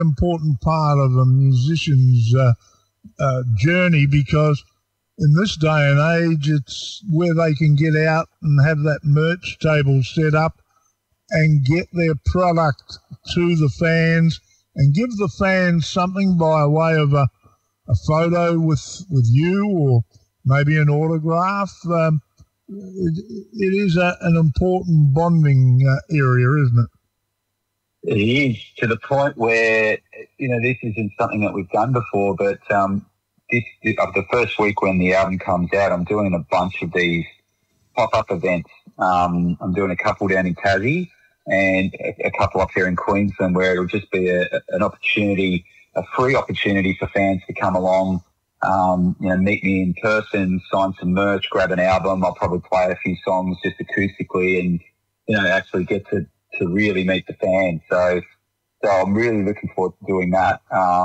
important part of a musician's journey, because in this day and age, it's where they can get out and have that merch table set up and get their product to the fans and give the fans something by way of a photo with you, or maybe an autograph. It is an important bonding area, isn't it? It is, to the point where, this isn't something that we've done before, but the first week when the album comes out, I'm doing a bunch of these pop-up events. I'm doing a couple down in Tassie and a couple up here in Queensland, where it'll just be an opportunity, a free opportunity for fans to come along, meet me in person, sign some merch, grab an album. I'll probably play a few songs just acoustically and, actually get to really meet the fans. So I'm really looking forward to doing that.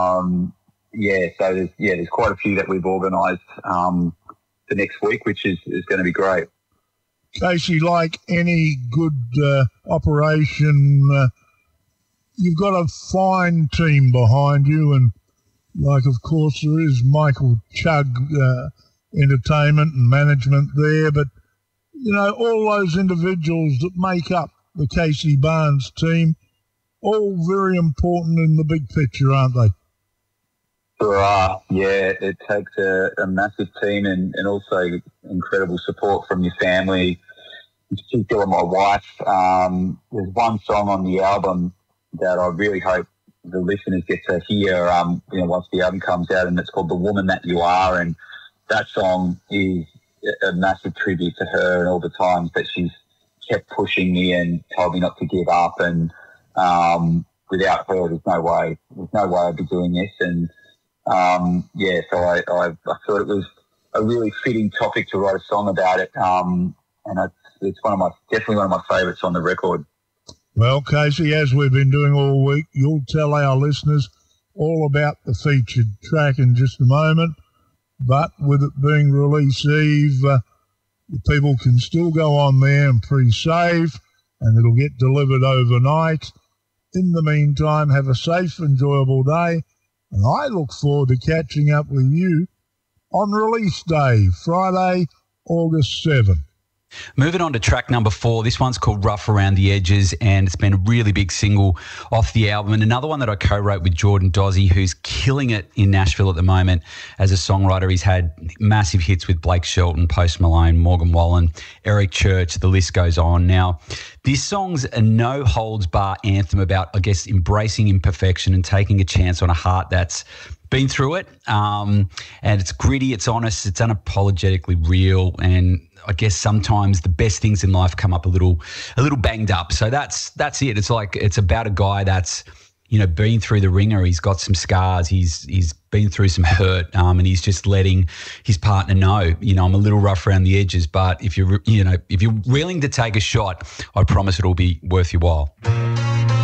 So there's quite a few that we've organised for next week, which is going to be great. Casey, like any good operation, you've got a fine team behind you, and of course there is Michael Chugg Entertainment and management there, but all those individuals that make up the Casey Barnes team, all very important in the big picture, aren't they? Sure are. Yeah, it takes a massive team and also incredible support from your family, in particular my wife. There's one song on the album that I really hope the listeners get to hear, once the album comes out, and it's called The Woman That You Are, and that song is a massive tribute to her and all the times that she's kept pushing me and told me not to give up, and without her there's no way I'd be doing this. And so I thought it was a really fitting topic to write a song about it, and it's definitely one of my favourites on the record. Well, Casey, as we've been doing all week, you'll tell our listeners all about the featured track in just a moment, but with it being release eve, people can still go on there and pre-save, and it'll get delivered overnight. In the meantime, have a safe, enjoyable day, and I look forward to catching up with you on release day, Friday, August 7th. Moving on to track number 4. This one's called Rough Around the Edges, and it's been a really big single off the album, and another one that I co-wrote with Jordan Dozzi, who's killing it in Nashville at the moment as a songwriter. He's had massive hits with Blake Shelton, Post Malone, Morgan Wallen, Eric Church, the list goes on. Now, this song's a no-holds-bar anthem about, I guess, embracing imperfection and taking a chance on a heart that's been through it, and it's gritty, it's honest, it's unapologetically real, and I guess sometimes the best things in life come up a little banged up. So that's it. It's about a guy that's been through the ringer. He's got some scars. He's been through some hurt, and he's just letting his partner know, I'm a little rough around the edges, but if you're willing to take a shot, I promise it'll be worth your while.